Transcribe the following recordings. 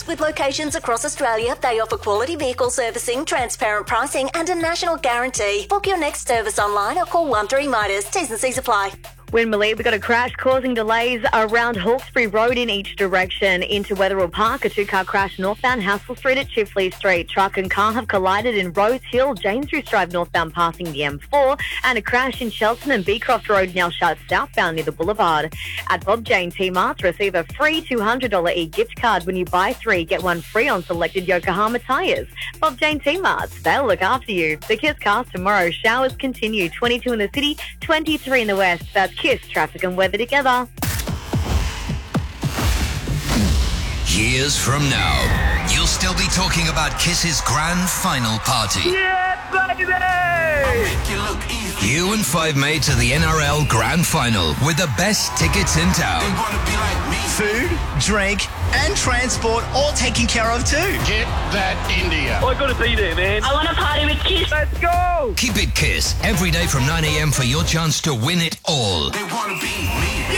Vehicles. With locations across Australia, they offer quality vehicle servicing, transparent pricing and a national guarantee. Book your next service online or call 13-MITRS. T's and C's apply. Winmalee, we got a crash causing delays around Hawkesbury Road in each direction into Wetherill Park. A two-car crash northbound Hassel Street at Chifley Street. Truck and car have collided in Rose Hill, Jamesrews Drive northbound passing the M4. And a crash in Shelton and Beecroft Road now shut southbound near the boulevard. At Bob Jane T-Marts, receive a free $200 e-gift card when you buy 3, get 1 free on selected Yokohama tyres. Bob Jane T-Marts, they'll look after you. The Kiss cast tomorrow. Showers continue. 22 in the city, 23 in the west. That's Kiss traffic and weather together. Years from now, you'll still be talking about Kiss's grand final party. Yeah, baby! You and 5 made to the NRL grand final with the best tickets in town. Food, drink and transport all taken care of too. Get that India. I gotta be there, man. I want to party with Kiss. Let's go! Keep it Kiss every day from 9 a.m. for your chance to win it all. They want to be me.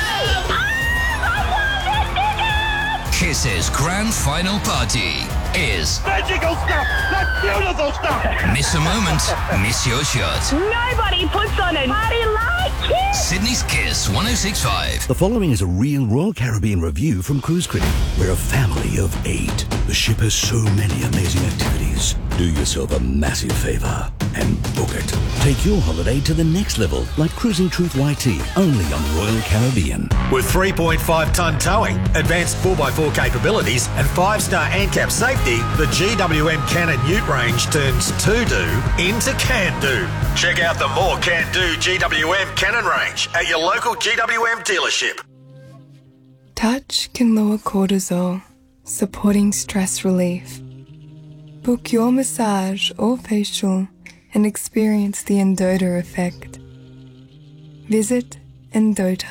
Kiss's grand final party is Magical stuff! That's beautiful stuff! miss a moment, miss your shot. Nobody puts on a party like Kiss. Sydney's Kiss 106.5. The following is a real Royal Caribbean review from Cruise Critic. We're a family of 8. The ship has so many amazing activities. Do yourself a massive favour and book it. Take your holiday to the next level, like Cruising Truth YT, only on Royal Caribbean. With 3.5-tonne towing, advanced 4x4 capabilities and 5-star ANCAP safety, the GWM Cannon Ute range turns to-do into can-do. Check out the more can-do GWM Cannon range at your local GWM dealership. Touch can lower cortisol, supporting stress relief. Book your massage or facial and experience the Endota effect. Visit Endota.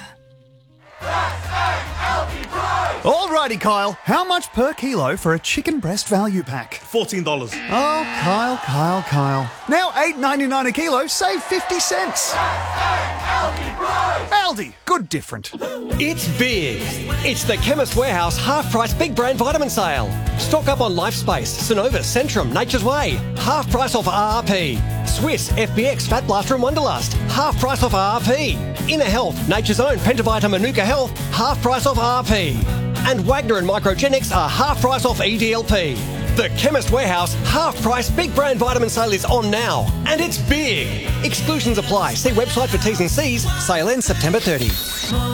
Alrighty, Kyle. How much per kilo for a chicken breast value pack? $14. Oh, Kyle. Now $8.99 a kilo, save 50 cents. Aldi, good different. It's big. It's the Chemist Warehouse half-price big brand vitamin sale. Stock up on LifeSpace, Synovus, Centrum, Nature's Way. Half price off RRP. Swiss, FBX, Fat Blaster and Wonderlust. Half price off RRP. Inner Health, Nature's Own, Pentavita, Manuka Health. Half price off RRP. And Wagner and Microgenics are half price off EDLP. The Chemist Warehouse half-price big brand vitamin sale is on now. And it's big. Exclusions apply. See website for T's and C's. Sale ends September 30.